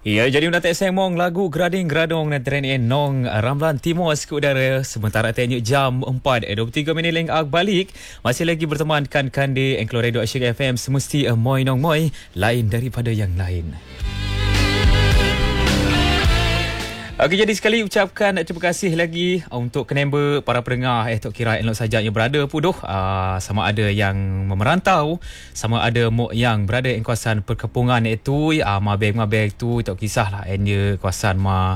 Ya, jadi mendatak semong lagu Grading Gradong dan tren Nong Ramlan Timur ke udara sementara tanya jam 4:23 leng balik. Masih lagi bertemankan Kande Engklo Radio Asyik FM semesti moi nong moi lain daripada yang lain. Okey, jadi sekali ucapkan terima kasih lagi untuk kenemba para pendengar tok kira elok saja yang berada puduh sama ada yang merantau, sama ada yang berada di kawasan perkampungan itu mabeng tu tok kisahlah dia kawasan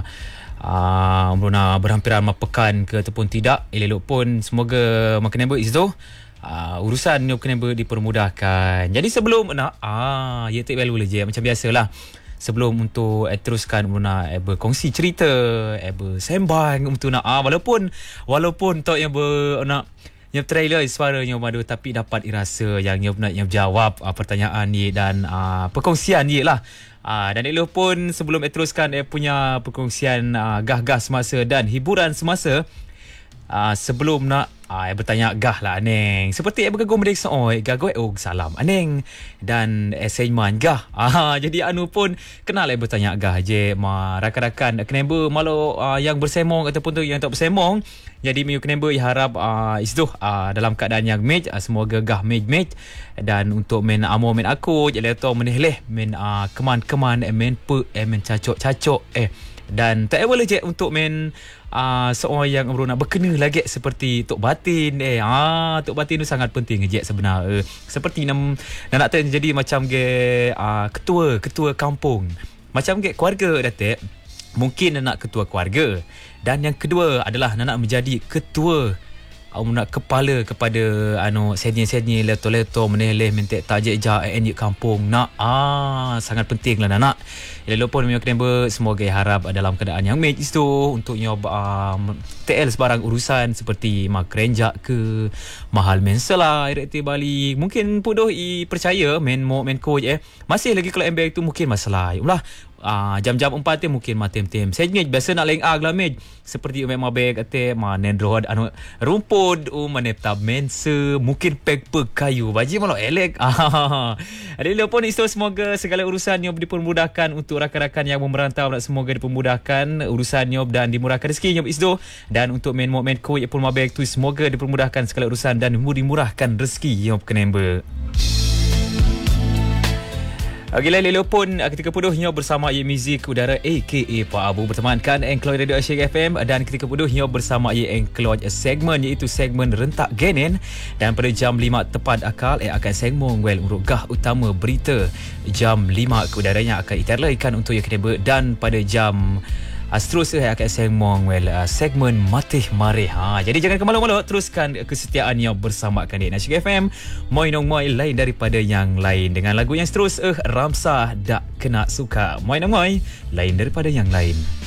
Bruna berhampiran pekan ke ataupun tidak elok pun semoga kenemba itu urusan yang kenemba dipermudahkan. Jadi sebelum nak ya tak belu je macam biasalah. Sebelum untuk teruskan nak berkongsi cerita, bersembang untuk nak walaupun tok yang nak yang trailer suaranya madu tapi dapat irasa yang nak jawab pertanyaan ni dan perkongsian ni lah. Dan elok pun sebelum teruskan punya perkongsian gah-gah semasa dan hiburan semasa, sebelum nak bertanya gah lah aneng seperti bergagum mereka gago salam aneng dan assignment gah jadi anu pun kenal bertanya gah je rakan-rakan kenemba malu yang bersemong ataupun tu yang tak bersemong. Jadi miu kenemba harap isduh dalam keadaan yang match, semoga gah match dan untuk main main aku je leto menehleh main keman main main cacok dan tak boleh je untuk main seorang yang nak berkena lagi seperti Tok Batin. Tok Batin tu sangat penting je sebenarnya. Seperti nak jadi macam ketua kampung. Macam keluarga datuk mungkin nak ketua keluarga. Dan yang kedua adalah nak menjadi ketua nak kepala kepada senior leto meneleh minta tajik je kampung nak sangat penting lah nak elok pun memang kena semoga harap dalam keadaan yang match tu untuk nyob TL sebarang urusan seperti kerenjak ke mahal mensela ireti Bali mungkin pudoh percaya main coach masih lagi kalau MBA tu mungkin masalah ulah jam-jam 4 tu mungkin tem segmen biasa nak leng lah mej seperti memang bag kata nendroad rumput maneptab mense mungkin pek kayu baji malu elek ada pun isto semoga segala urusannya dipermudahkan untuk rakan-rakan yang merantau semoga dipermudahkan urusannya dan dimurahkan rezekinya isto dan untuk main ko pun mabek tu semoga dipermudahkan segala urusan dan dimurahkan rezeki yang kenemba. Gila lelo pun ketika puduhnya bersama Muzik Udara aka Pak Abu bertemankan Engklo Radio Asyik FM dan ketika puduhnya bersama Engklo segmen iaitu segmen Rentak Genen dan pada jam 5 tepat akal akan segmen urut gah utama berita jam 5 ke udaranya akan iterlaikan untuk yang kedua dan pada jam seterusnya akan segmen Matih Marih. Jadi jangan ke malu-malu, teruskan kesetiaannya bersama Kandik Asyik FM. Moi nong moi lain daripada yang lain dengan lagu yang seterus Ramsah Dak Kena Suka. Moi nong moi lain daripada yang lain.